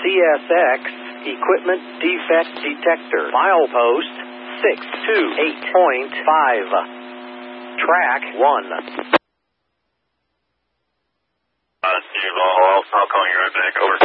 CSX Equipment Defect Detector. Milepost 628.5. Track 1. Steve, I'll call you right back. Over.